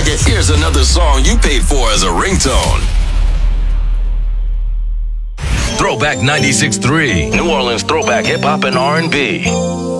it. Here's another song you paid for as a ringtone. Throwback 96.3, New Orleans throwback hip hop and R&B.